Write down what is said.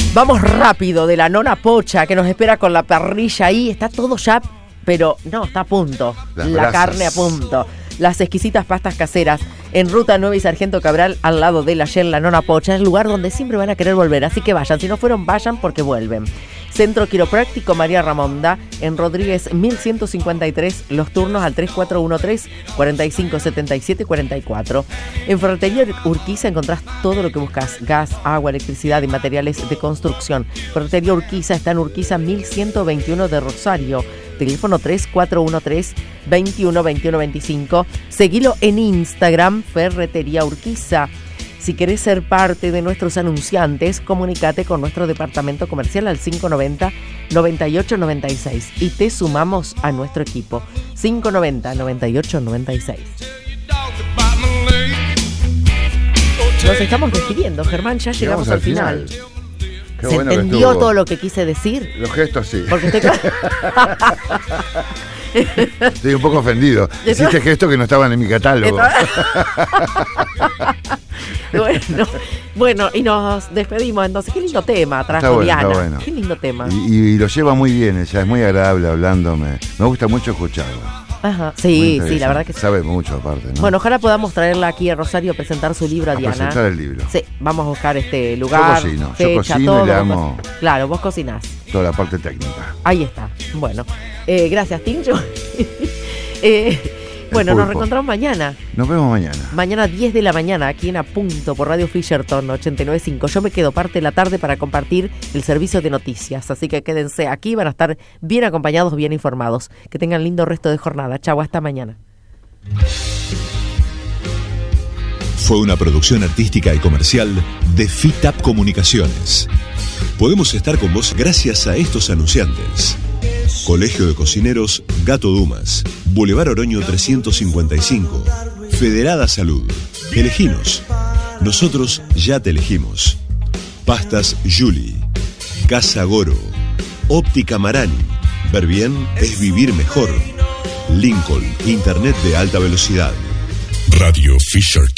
Vamos rápido de la nona Pocha, que nos espera con la parrilla ahí. Está todo ya, pero no, está a punto. La carne a punto. Las exquisitas pastas caseras en Ruta 9 y Sargento Cabral, al lado de la Shell, la nona Pocha. Es el lugar donde siempre van a querer volver, así que vayan. Si no fueron, vayan porque vuelven. Centro Quiropráctico María Ramonda, en Rodríguez 1153, los turnos al 3413-4577-44. En Ferretería Urquiza encontrás todo lo que buscas: gas, agua, electricidad y materiales de construcción. Ferretería Urquiza está en Urquiza 1121 de Rosario. Teléfono 3413-212125. Seguilo en Instagram, Ferretería Urquiza. Si querés ser parte de nuestros anunciantes, comunícate con nuestro departamento comercial al 590-9896 y te sumamos a nuestro equipo. 590-9896. Nos estamos despidiendo, Germán, ya llegamos al final. Qué ¿Se bueno entendió todo lo que quise decir? Los gestos sí. Porque Estoy un poco ofendido. Hiciste gestos que no estaban en mi catálogo. Bueno, y nos despedimos entonces. Qué lindo tema trajo Diana. Bueno. Qué lindo tema. Y lo lleva muy bien ella, es muy agradable hablándome. Me gusta mucho escucharlo. Ajá, sí, la verdad que sí. Sabe mucho aparte, ¿no? Bueno, ojalá podamos traerla aquí a Rosario a presentar su libro a Diana. Presentar el libro. Sí, vamos a buscar este lugar. Yo fecha, cocino todo. Y le hago... Claro, vos cocinás. Toda la parte técnica. Ahí está. Bueno, gracias, Tincho. Bueno, nos reencontramos mañana. Nos vemos mañana. Mañana 10 de la mañana, aquí en A Punto, por Radio Fisherton 89.5. Yo me quedo parte de la tarde para compartir el servicio de noticias. Así que quédense aquí, van a estar bien acompañados, bien informados. Que tengan lindo resto de jornada. Chau, hasta mañana. Fue una producción artística y comercial de FITAP Comunicaciones. Podemos estar con vos gracias a estos anunciantes: Colegio de Cocineros Gato Dumas, Boulevard Oroño 355, Federada Salud. Eleginos. Nosotros ya te elegimos. Pastas Julie, Casa Goro, Óptica Marani. Ver bien es vivir mejor. Lincoln, Internet de alta velocidad. Radio Fisherton.